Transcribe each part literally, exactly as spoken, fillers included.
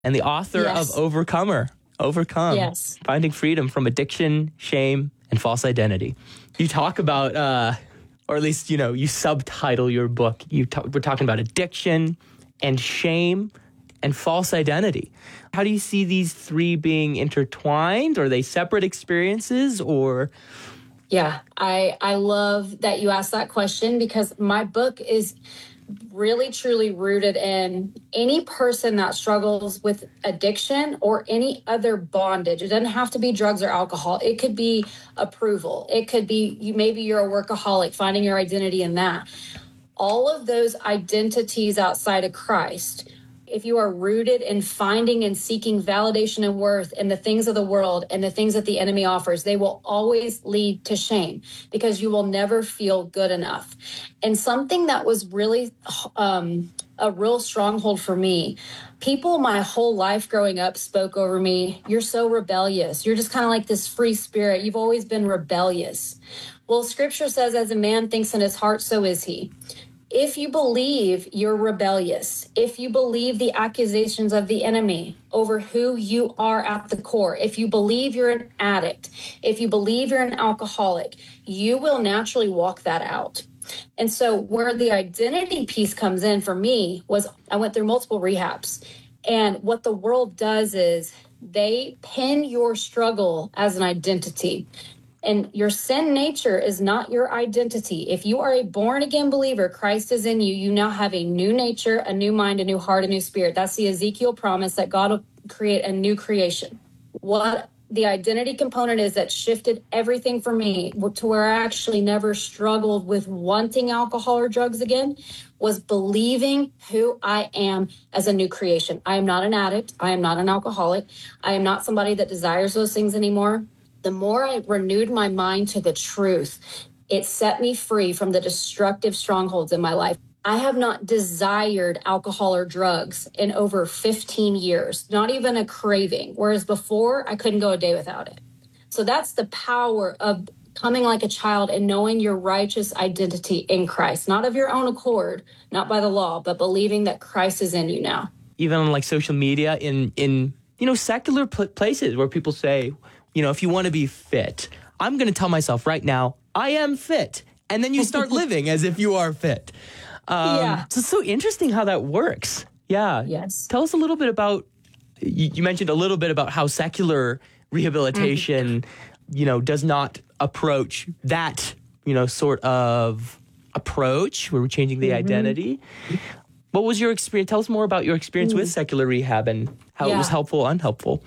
and the author Yes. of Overcomer, Overcome, Yes. Finding Freedom from Addiction, Shame, and False Identity. You talk about, uh, or at least, you know, you subtitle your book. You talk, we're talking about addiction and shame and false identity. How do you see these three being intertwined? Are they separate experiences or... Yeah, I I love that you asked that question, because my book is really truly rooted in any person that struggles with addiction or any other bondage. It doesn't have to be drugs or alcohol. It could be approval. It could be you maybe you're a workaholic, finding your identity in that. All of those identities outside of Christ, if you are rooted in finding and seeking validation and worth in the things of the world and the things that the enemy offers, they will always lead to shame, because you will never feel good enough. And something that was really um, a real stronghold for me, people my whole life growing up spoke over me, "You're so rebellious. You're just kind of like this free spirit. You've always been rebellious." Well, scripture says, as a man thinks in his heart, so is he. If you believe you're rebellious, if you believe the accusations of the enemy over who you are at the core, if you believe you're an addict, if you believe you're an alcoholic, you will naturally walk that out. And so where the identity piece comes in for me was I went through multiple rehabs. And what the world does is they pin your struggle as an identity. And your sin nature is not your identity. If you are a born-again believer, Christ is in you, you now have a new nature, a new mind, a new heart, a new spirit. That's the Ezekiel promise that God will create a new creation. What the identity component is that shifted everything for me to where I actually never struggled with wanting alcohol or drugs again was believing who I am as a new creation. I am not an addict. I am not an alcoholic. I am not somebody that desires those things anymore. The more I renewed my mind to the truth, it set me free from the destructive strongholds in my life. I have not desired alcohol or drugs in over fifteen years, not even a craving, whereas before I couldn't go a day without it. So that's the power of coming like a child and knowing your righteous identity in Christ, not of your own accord, not by the law, but believing that Christ is in you now. Even on like social media, in, in you know, secular pl- places where people say, you know, if you want to be fit, I'm going to tell myself right now, I am fit. And then you start living as if you are fit. Um, yeah. So it's so interesting how that works. Yeah. Yes. Tell us a little bit about, you, you mentioned a little bit about how secular rehabilitation, mm-hmm. you know, does not approach that, you know, sort of approach where we're changing the mm-hmm. identity. What was your experience? Tell us more about your experience mm. with secular rehab and how yeah. it was helpful, unhelpful.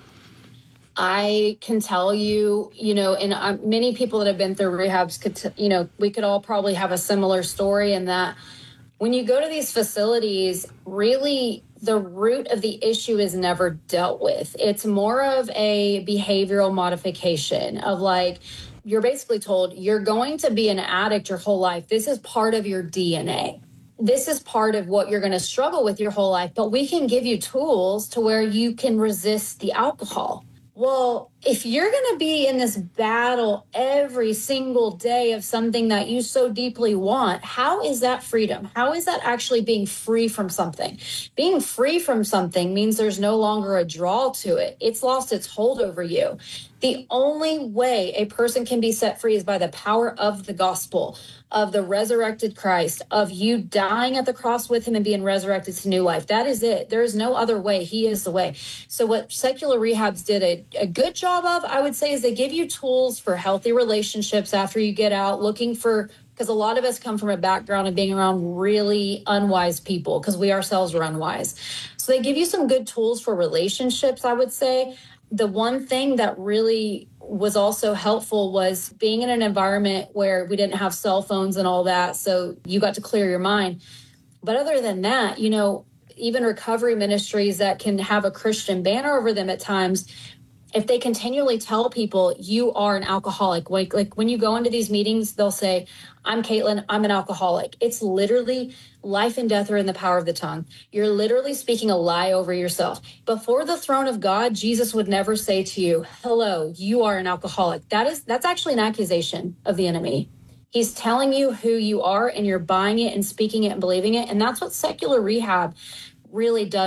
I can tell you, you know, and uh, many people that have been through rehabs could, t- you know, we could all probably have a similar story in that when you go to these facilities, really the root of the issue is never dealt with. It's more of a behavioral modification of like, you're basically told you're going to be an addict your whole life. This is part of your D N A. This is part of what you're going to struggle with your whole life, but we can give you tools to where you can resist the alcohol. Well, if you're going to be in this battle every single day of something that you so deeply want, how is that freedom? How is that actually being free from something? Being free from something means there's no longer a draw to it. It's lost its hold over you. The only way a person can be set free is by the power of the gospel, of the resurrected Christ, of you dying at the cross with him and being resurrected to new life. That is it. There is no other way. He is the way. So what secular rehabs did a, a good job of, I would say, is they give you tools for healthy relationships after you get out, looking for, because a lot of us come from a background of being around really unwise people because we ourselves were unwise. So they give you some good tools for relationships, I would say. The one thing that really was also helpful was being in an environment where we didn't have cell phones and all that. So you got to clear your mind. But other than that, you know, even recovery ministries that can have a Christian banner over them at times, if they continually tell people you are an alcoholic, like, like when you go into these meetings, they'll say, I'm Caitlin, I'm an alcoholic. It's literally life and death are in the power of the tongue. You're literally speaking a lie over yourself. Before the throne of God, Jesus would never say to you, hello, you are an alcoholic. That is, that's actually an accusation of the enemy. He's telling you who you are and you're buying it and speaking it and believing it. And that's what secular rehab really does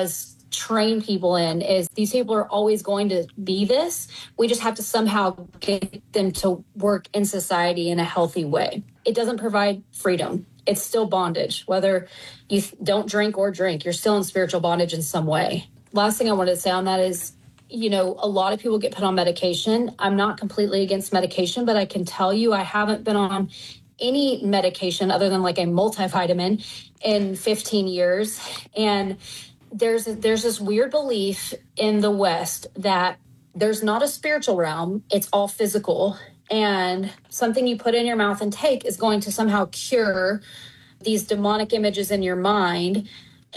train people in is these people are always going to be this. We just have to somehow get them to work in society in a healthy way. It doesn't provide freedom. It's still bondage. Whether you don't drink or drink, you're still in spiritual bondage in some way. Last thing I wanted to say on that is, you know, a lot of people get put on medication. I'm not completely against medication, but I can tell you I haven't been on any medication other than like a multivitamin in fifteen years. And there's there's this weird belief in the West that there's not a spiritual realm. It's all physical. And something you put in your mouth and take is going to somehow cure these demonic images in your mind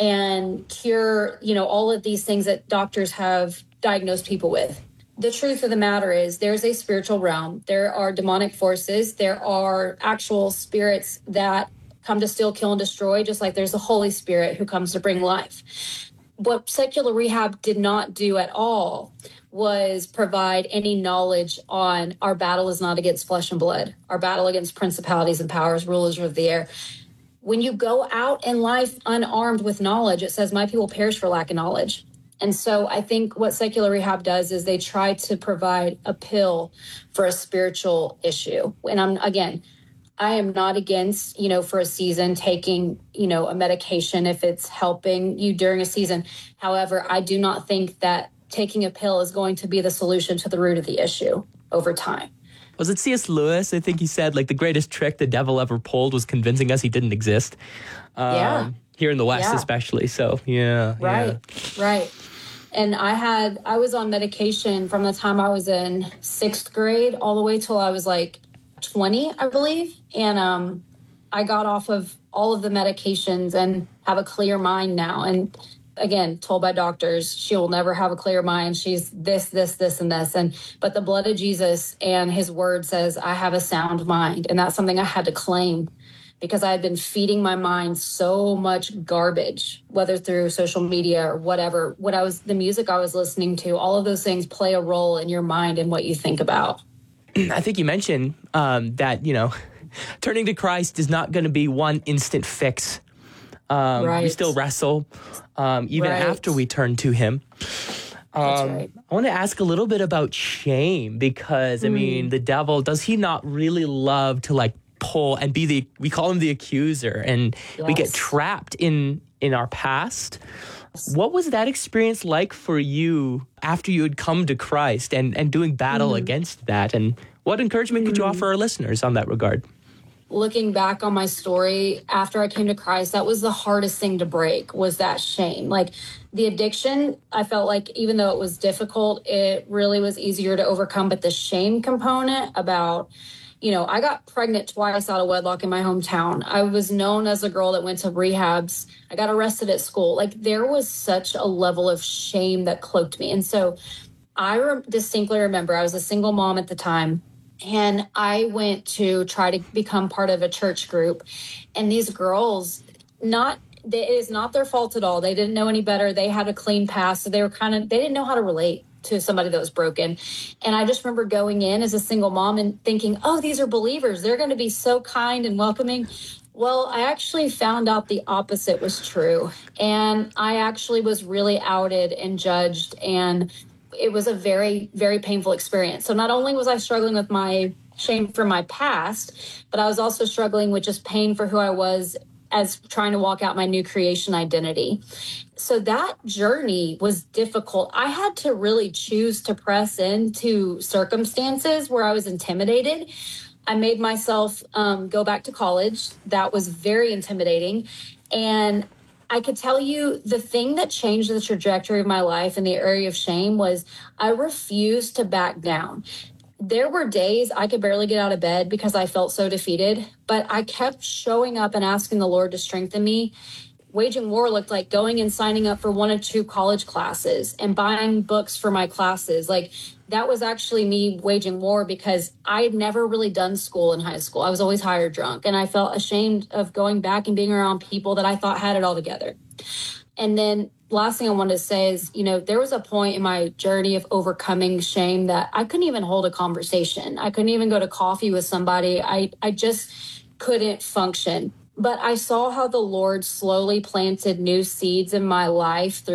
and cure, you know, all of these things that doctors have diagnosed people with. The truth of the matter is there's a spiritual realm. There are demonic forces. There are actual spirits that come to steal, kill, and destroy, just like there's the Holy Spirit who comes to bring life. What secular rehab did not do at all was provide any knowledge on our battle is not against flesh and blood. Our battle against principalities and powers, rulers of the air. When you go out in life unarmed with knowledge, it says, my people perish for lack of knowledge. And so I think what secular rehab does is they try to provide a pill for a spiritual issue. And I'm, again, I am not against, you know, for a season taking, you know, a medication if it's helping you during a season. However, I do not think that taking a pill is going to be the solution to the root of the issue over time. Was it C S Lewis? I think he said, like, the greatest trick the devil ever pulled was convincing us he didn't exist. Um, yeah. Here in the West, yeah. especially. So, yeah. Right, yeah. right. And I had, I was on medication from the time I was in sixth grade all the way till I was like twenty, I believe. And um, I got off of all of the medications and have a clear mind now. And again, told by doctors, she will never have a clear mind. She's this, this, this, and this. And but the blood of Jesus and his word says, I have a sound mind. And that's something I had to claim because I had been feeding my mind so much garbage, whether through social media or whatever. What I was, the music I was listening to, all of those things play a role in your mind and what you think about. I think you mentioned um, that, you know, turning to Christ is not going to be one instant fix. Um, right. We still wrestle, um, even right. after we turn to him. Um, That's right. I want to ask a little bit about shame because, mm. I mean, the devil, does he not really love to, like, pull and be the, we call him the accuser, and yes. we get trapped in, in our past. Yes. What was that experience like for you after you had come to Christ and, and doing battle mm. against that? And what encouragement mm. could you offer our listeners on that regard? Looking back on my story after I came to Christ, that was the hardest thing to break, was that shame. Like the addiction, I felt like even though it was difficult, it really was easier to overcome. But the shame component about, you know, I got pregnant twice out of wedlock in my hometown. I was known as a girl that went to rehabs. I got arrested at school. Like there was such a level of shame that cloaked me. And so I re- distinctly remember I was a single mom at the time. And I went to try to become part of a church group. And these girls, not they, it is not their fault at all. They didn't know any better. They had a clean past. So they were kind of, they didn't know how to relate to somebody that was broken. And I just remember going in as a single mom and thinking, oh, these are believers. They're going to be so kind and welcoming. Well, I actually found out the opposite was true. And I actually was really outed and judged, and it was a very, very painful experience. So not only was I struggling with my shame from my past, but I was also struggling with just pain for who I was as trying to walk out my new creation identity. So that journey was difficult. I had to really choose to press into circumstances where I was intimidated. I made myself um, go back to college. That was very intimidating. And I could tell you the thing that changed the trajectory of my life in the area of shame was I refused to back down. There were days I could barely get out of bed because I felt so defeated, but I kept showing up and asking the Lord to strengthen me. Waging war looked like going and signing up for one or two college classes and buying books for my classes. Like that was actually me waging war because I had never really done school in high school. I was always higher drunk, and I felt ashamed of going back and being around people that I thought had it all together. And then last thing I wanted to say is, you know, there was a point in my journey of overcoming shame that I couldn't even hold a conversation. I couldn't even go to coffee with somebody. I, I just couldn't function. But I saw how the Lord slowly planted new seeds in my life through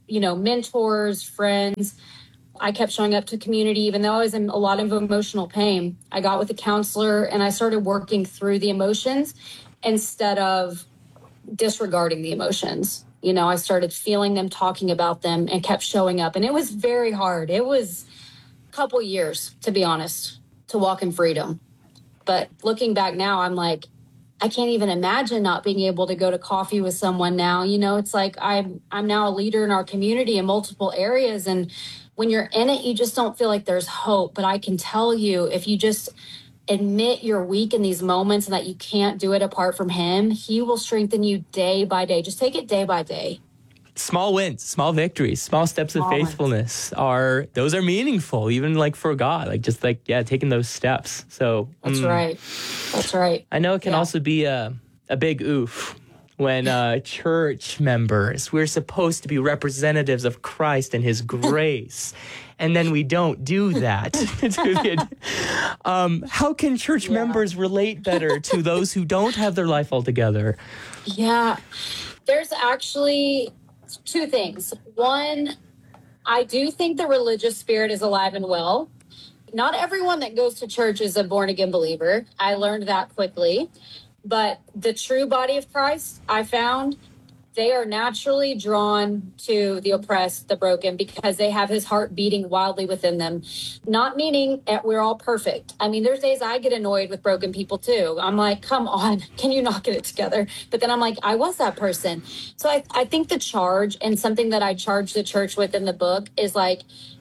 you know, mentors, friends. I kept showing up to community, even though I was in a lot of emotional pain. I got with a counselor and I started working through the emotions instead of disregarding the emotions. You know, I started feeling them, talking about them, and kept showing up. And it was very hard. It was a couple years, to be honest, to walk in freedom. But looking back now, I'm like, I can't even imagine not being able to go to coffee with someone now. You know, it's like I'm I'm now a leader in our community in multiple areas. And when you're in it, you just don't feel like there's hope. But I can tell you, if you just admit you're weak in these moments and that you can't do it apart from him, he will strengthen you day by day. Just take it day by day. Small wins, small victories, small steps small of faithfulness ones. are, those are meaningful, even like for God, like just like, yeah, taking those steps. So that's mm, right. That's right. I know it can yeah. also be a, a big oof when uh, church members, we're supposed to be representatives of Christ and his grace. And then we don't do that. um, how can church yeah. members relate better to those who don't have their life all together? Yeah, there's actually two things. One, I do think the religious spirit is alive and well. Not everyone that goes to church is a born-again believer. I learned that quickly. But the true body of Christ, I found, they are naturally drawn to the oppressed, the broken, because they have his heart beating wildly within them. Not meaning that we're all perfect. I mean, there's days I get annoyed with broken people too. I'm like, come on, can you not get it together? But then I'm like, I was that person. So I, I think the charge, and something that I charge the church with in the book, is like,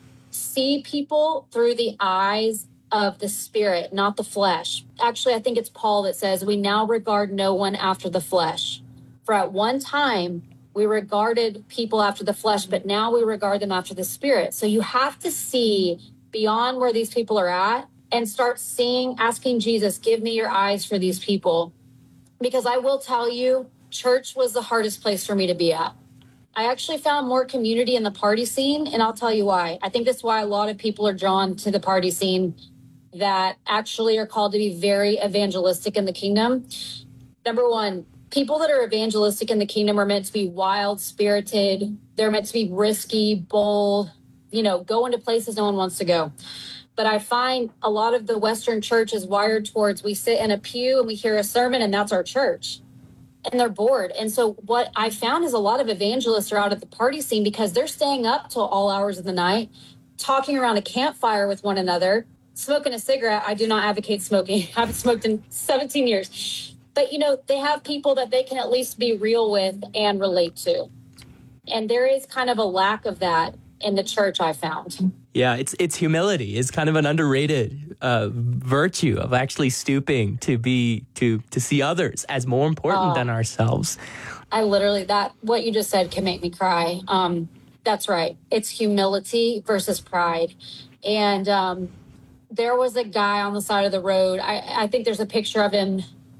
see people through the eyes of the spirit, not the flesh. Actually, I think it's Paul that says, we now regard no one after the flesh. For at one time, we regarded people after the flesh, but now we regard them after the spirit. So you have to see beyond where these people are at and start seeing, asking Jesus, give me your eyes for these people. Because I will tell you, church was the hardest place for me to be at. I actually found more community in the party scene, and I'll tell you why. I think that's why a lot of people are drawn to the party scene that actually are called to be very evangelistic in the kingdom. Number one, people that are evangelistic in the kingdom are meant to be wild, spirited. They're meant to be risky, bold, you know, go into places no one wants to go. But I find a lot of the Western church is wired towards, we sit in a pew and we hear a sermon and that's our church. And they're bored. And so what I found is a lot of evangelists are out at the party scene because they're staying up till all hours of the night, talking around a campfire with one another, smoking a cigarette. I do not advocate smoking. I haven't smoked in seventeen years. But, you know, they have people that they can at least be real with and relate to. And there is kind of a lack of that in the church, I found. Yeah, it's it's humility. It's kind of an underrated uh, virtue of actually stooping to be to to see others as more important oh, than ourselves. I literally, that what you just said can make me cry. Um, that's right. It's humility versus pride. And um, there was a guy on the side of the road. I, I think there's a picture of him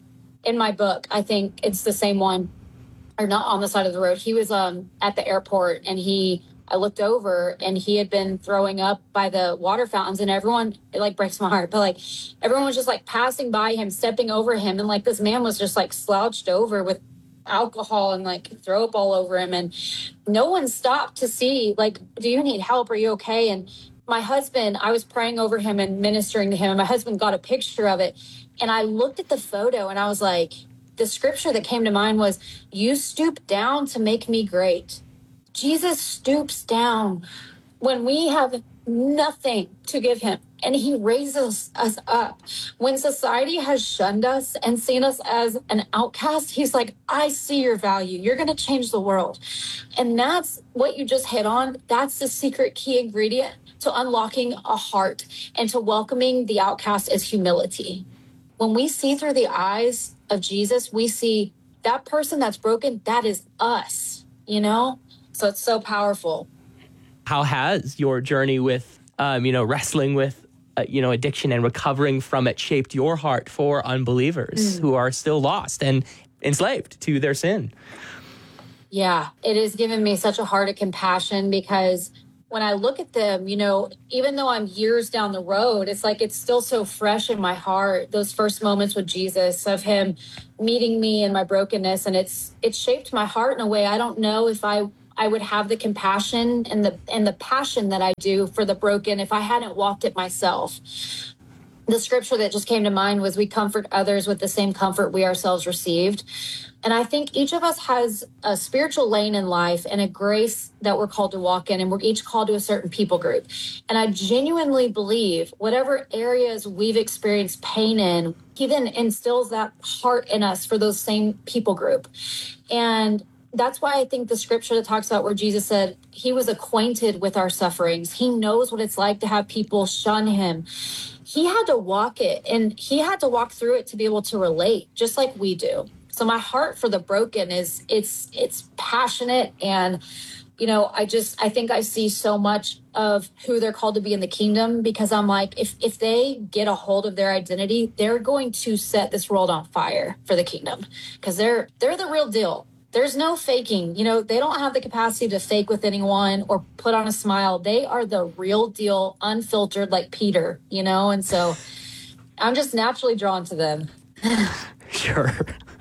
in my book. I think it's the same one, or not on the side of the road. He was um, at the airport, and he, I looked over, and he had been throwing up by the water fountains, and everyone, it like breaks my heart, but like everyone was just like passing by him, stepping over him, and like this man was just like slouched over with alcohol and like throw up all over him, and no one stopped to see, like, do you need help? Are you okay? And my husband, I was praying over him and ministering to him, and my husband got a picture of it. And I looked at the photo and I was like, the scripture that came to mind was, you stoop down to make me great. Jesus stoops down when we have nothing to give him, and he raises us up. When society has shunned us and seen us as an outcast, he's like, I see your value. You're going to change the world. And that's what you just hit on. That's the secret key ingredient to unlocking a heart and to welcoming the outcast is humility. When we see through the eyes of Jesus, we see that person that's broken, that is us, you know? So it's so powerful. How has your journey with, um, you know, wrestling with, uh, you know, addiction and recovering from it shaped your heart for unbelievers mm. who are still lost and enslaved to their sin? Yeah, it has given me such a heart of compassion because when I look at them, you know, even though I'm years down the road, it's like it's still so fresh in my heart, those first moments with Jesus, of him meeting me in my brokenness. And it's it's shaped my heart in a way I don't know if I I would have the compassion and the and the passion that I do for the broken if I hadn't walked it myself. The scripture that just came to mind was, we comfort others with the same comfort we ourselves received. And I think each of us has a spiritual lane in life and a grace that we're called to walk in, and we're each called to a certain people group. And I genuinely believe whatever areas we've experienced pain in, he then instills that heart in us for those same people group. And that's why I think the scripture that talks about where Jesus said he was acquainted with our sufferings. He knows what it's like to have people shun him. He had to walk it, and he had to walk through it to be able to relate, just like we do. So my heart for the broken is it's it's passionate, and you know, I just I think I see so much of who they're called to be in the kingdom, because I'm like, if if they get a hold of their identity, they're going to set this world on fire for the kingdom, because they're they're the real deal. There's no faking. You know, they don't have the capacity to fake with anyone or put on a smile. They are the real deal, unfiltered, like Peter, you know? And so I'm just naturally drawn to them. Sure.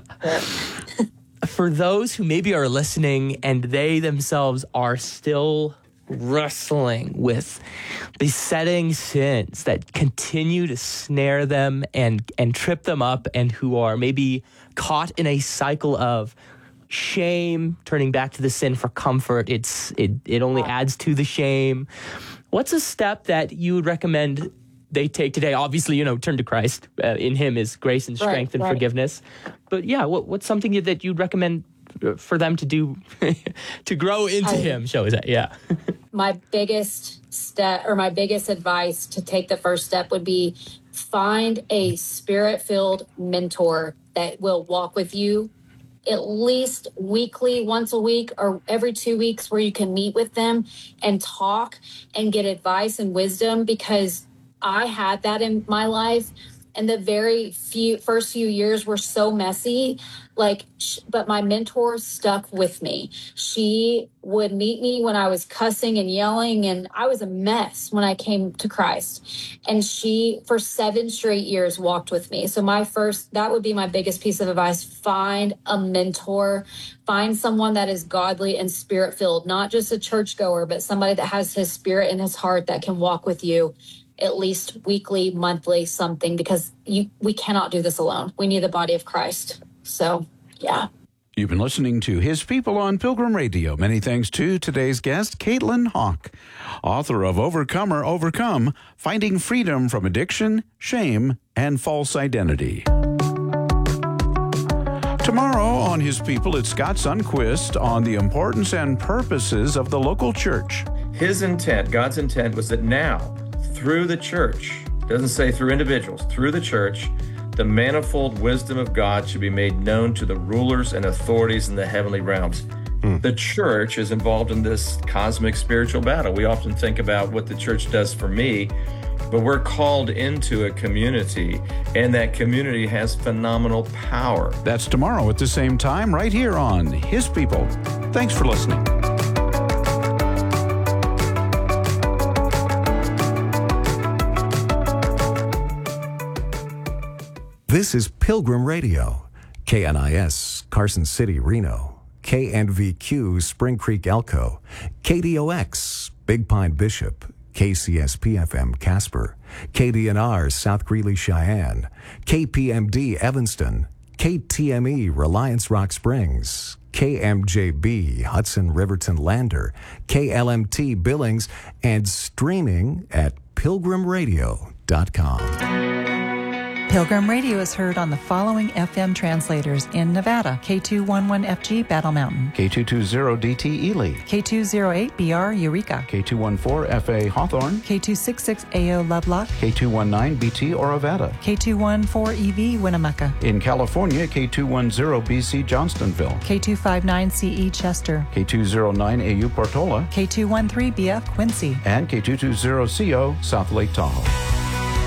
For those who maybe are listening and they themselves are still wrestling with besetting sins that continue to snare them and, and trip them up, and who are maybe caught in a cycle of shame, turning back to the sin for comfort, it's it it only adds to the shame. What's a step that you would recommend they take today? Obviously, you know, turn to Christ. Uh, in him is grace and strength right, and right. forgiveness. But yeah, what what's something that you'd recommend for them to do to grow into I, him, shall we say? Yeah. My biggest step, or my biggest advice to take the first step, would be find a spirit-filled mentor that will walk with you at least weekly, once a week, or every two weeks, where you can meet with them and talk and get advice and wisdom, because I had that in my life. And the very few first few years were so messy, like, sh- but my mentor stuck with me. She would meet me when I was cussing and yelling, and I was a mess when I came to Christ. And she, for seven straight years, walked with me. So my first, that would be my biggest piece of advice. Find a mentor, find someone that is godly and spirit-filled, not just a churchgoer, but somebody that has his spirit in his heart that can walk with you at least weekly, monthly, something, because you, we cannot do this alone. We need the body of Christ. So, yeah. You've been listening to His People on Pilgrim Radio. Many thanks to today's guest, Caitlin Hawk, author of Overcomer Overcome, Finding Freedom from Addiction, Shame, and False Identity. Tomorrow on His People, it's Scott Sundquist on the importance and purposes of the local church. His intent, God's intent, was that now, through the church, doesn't say through individuals, through the church, the manifold wisdom of God should be made known to the rulers and authorities in the heavenly realms. Hmm. The church is involved in this cosmic spiritual battle. We often think about what the church does for me, but we're called into a community, and that community has phenomenal power. That's tomorrow at the same time, right here on His People. Thanks for listening. This is Pilgrim Radio, K N I S, Carson City, Reno, K N V Q, Spring Creek, Elko, K D O X, Big Pine, Bishop, K C S P F M, Casper, K D N R, South Greeley, Cheyenne, K P M D, Evanston, K T M E, Reliance Rock Springs, K M J B, Hudson Riverton Lander, K L M T Billings, and streaming at pilgrim radio dot com. Pilgrim Radio is heard on the following F M translators in Nevada: K two eleven F G Battle Mountain, K two twenty D T Ely, K two oh eight B R Eureka, K two fourteen F A Hawthorne, K two sixty-six A O Lovelock, K two nineteen B T Orovada, K two fourteen E V Winnemucca. In California, K two ten B C Johnstonville, K two fifty-nine C E Chester, K two oh nine A U Portola, K two thirteen B F Quincy, and K two twenty C O South Lake Tahoe.